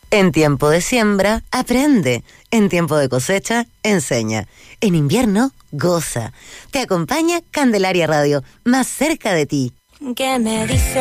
En tiempo de siembra, aprende. En tiempo de cosecha, enseña. En invierno, goza. Te acompaña Candelaria Radio, más cerca de ti. ¿Qué me dice?